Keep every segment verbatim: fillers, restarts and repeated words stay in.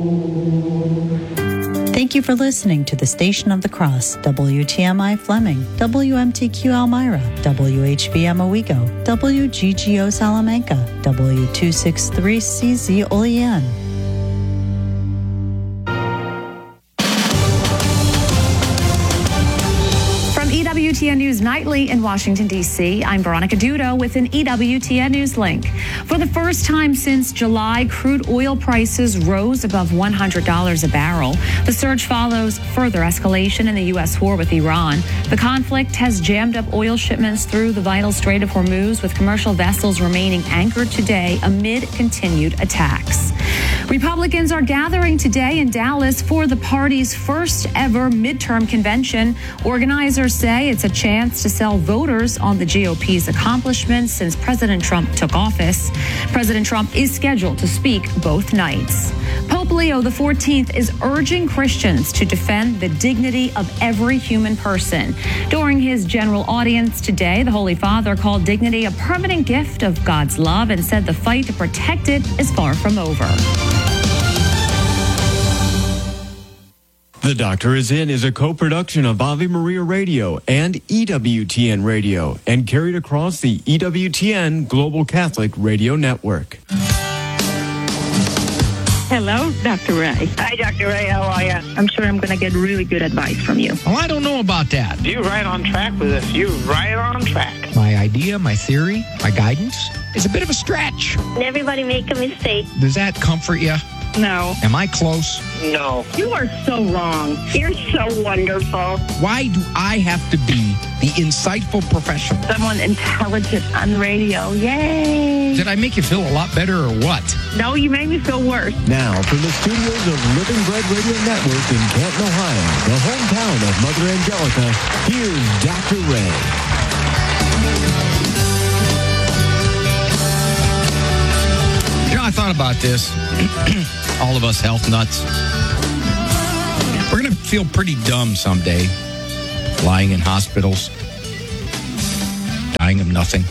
Thank you for listening to the Station of the Cross, W T M I Fleming, W M T Q Elmira, W H V M Owego, W G G O Salamanca, W two sixty-three C Z Olean. E W T N News Nightly in Washington, D C, I'm Veronica Dudo with an E W T N News link. For the first time since July, crude oil prices rose above one hundred dollars a barrel. The surge follows further escalation in the U S war with Iran. The conflict has jammed up oil shipments through the vital Strait of Hormuz, with commercial vessels remaining anchored today amid continued attacks. Republicans are gathering today in Dallas for the party's first ever midterm convention. Organizers say it's a chance to sell voters on the G O P's accomplishments since President Trump took office. President Trump is scheduled to speak both nights. Pope Leo the fourteenth is urging Christians to defend the dignity of every human person. During his general audience today, the Holy Father called dignity a permanent gift of God's love and said the fight to protect it is far from over. The Doctor Is In is a co-production of Ave Maria Radio and E W T N Radio and carried across the E W T N Global Catholic Radio Network. Hello, Doctor Ray. Hi, Doctor Ray. How are you? I'm sure I'm going to get really good advice from you. Oh, I don't know about that. You're right on track with us. You're right on track. My idea, my theory, my guidance is a bit of a stretch. Everybody make a mistake. Does that comfort you? No. Am I close? No. You are so wrong. You're so wonderful. Why do I have to be the insightful professional? Someone intelligent on the radio. Yay. Did I make you feel a lot better or what? No, you made me feel worse. Now, from the studios of Living Bread Radio Network in Canton, Ohio, the hometown of Mother Angelica, here's Doctor Ray. I thought about this. All of us health nuts. We're going to feel pretty dumb someday, lying in hospitals, dying of nothing.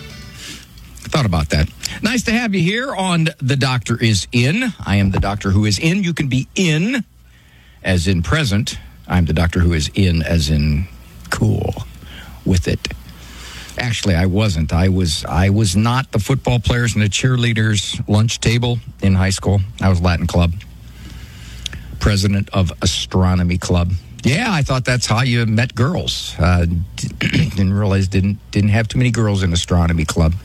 I thought about that. Nice to have you here on The Doctor Is In. I am the doctor who is in. You can be in as in present. I'm the doctor who is in as in cool with it. Actually, I wasn't. I was I was not the football players and the cheerleaders' lunch table in high school. I was Latin Club, president of Astronomy Club. Yeah, I thought that's how you met girls. Uh, didn't realize didn't didn't have too many girls in Astronomy Club,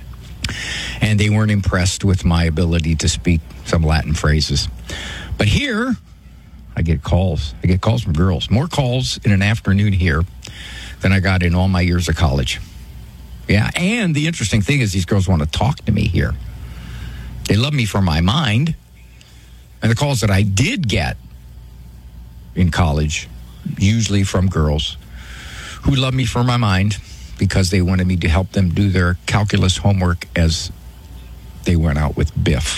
and they weren't impressed with my ability to speak some Latin phrases. But here, I get calls. I get calls from girls. More calls in an afternoon here than I got in all my years of college. Yeah, and the interesting thing is these girls want to talk to me here. They love me for my mind. And the calls that I did get in college, usually from girls who love me for my mind because they wanted me to help them do their calculus homework as they went out with Biff.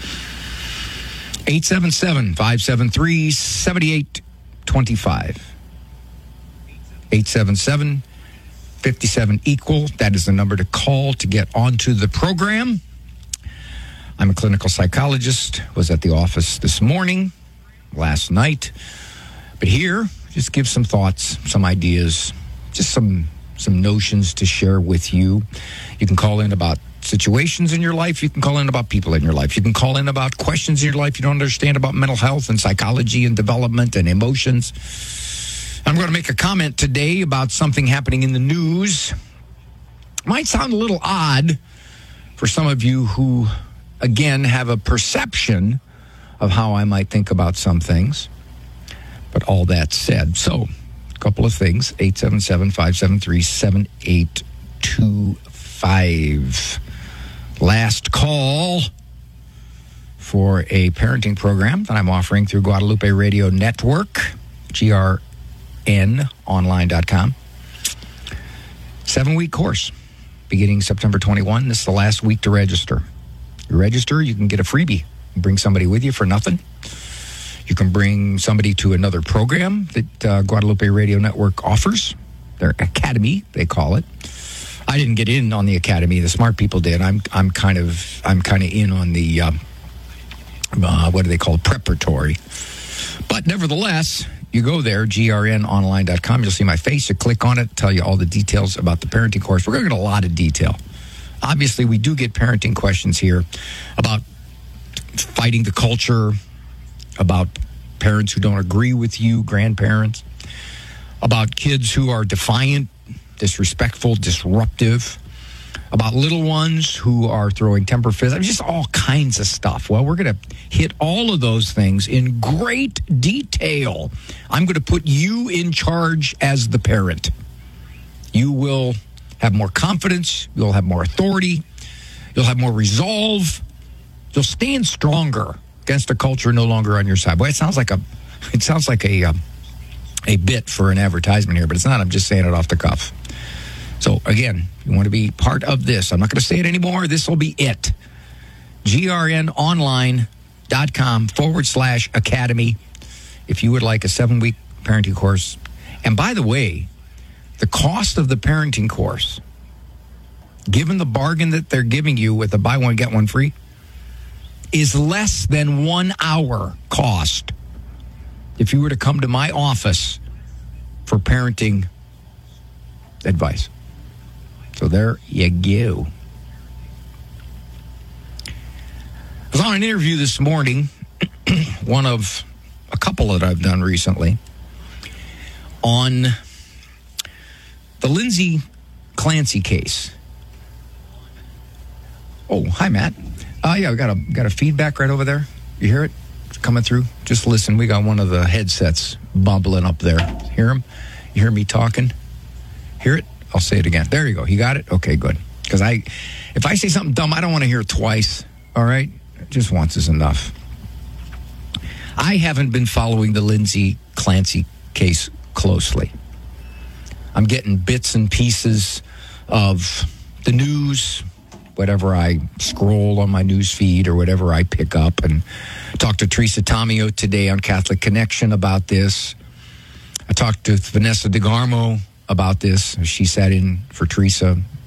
eight seven seven, five seven three, seven eight two five. eight seven seven, five seven, equal. That is the number to call to get onto the program. I'm a clinical psychologist, was at the office this morning, last night. But here, just give some thoughts, some ideas, just some some notions to share with you. You can call in about situations in your life. You can call in about people in your life. You can call in about questions in your life you don't understand about mental health and psychology and development and emotions. I'm going to make a comment today about something happening in the news. Might sound a little odd for some of you who, again, have a perception of how I might think about some things. But all that said, so a couple of things. eight seven seven, five seven three, seven eight two five. Last call for a parenting program that I'm offering through Guadalupe Radio Network, G R N online dot com. Seven-week course beginning September twenty-first. This is the last week to register. You register, you can get a freebie. You bring somebody with you for nothing. You can bring somebody to another program that uh, Guadalupe Radio Network offers. Their academy, they call it. I didn't get in on the academy. The smart people did. I'm I'm kind of I'm kind of in on the uh, uh, what do they call it, preparatory. But nevertheless, you go there, G R N online dot com. You'll see my face. You click on it, tell you all the details about the parenting course. We're going to get a lot of detail. Obviously, we do get parenting questions here about fighting the culture, about parents who don't agree with you, grandparents, about kids who are defiant, disrespectful, disruptive, about little ones who are throwing temper fits. I mean, just all kinds of stuff. Well, we're going to hit all of those things in great detail. I'm going to put you in charge as the parent. You will have more confidence. You'll have more authority. You'll have more resolve. You'll stand stronger against a culture no longer on your side. Boy, it sounds like a, it sounds like a, um, a bit for an advertisement here, but it's not. I'm just saying it off the cuff. So, again, you want to be part of this. I'm not going to say it anymore. This will be it. G R N online dot com forward slash academy if you would like a seven-week parenting course. And by the way, the cost of the parenting course, given the bargain that they're giving you with the buy one, get one free, is less than one hour cost if you were to come to my office for parenting advice. So there you go. I was on an interview this morning, one of a couple that I've done recently, on the Lindsay Clancy case. Oh, hi, Matt. Oh, uh, yeah, we got a got a feedback right over there. You hear it? It's coming through. Just listen. We got one of the headsets bubbling up there. Hear him? You hear me talking? Hear it? I'll say it again. There you go. You got it? Okay, good. Because I, if I say something dumb, I don't want to hear it twice. All right? Just once is enough. I haven't been following the Lindsay Clancy case closely. I'm getting bits and pieces of the news, whatever I scroll on my news feed or whatever I pick up, and talked to Teresa Tomeo today on Catholic Connection about this. I talked to Vanessa DeGarmo about this. She sat in for Teresa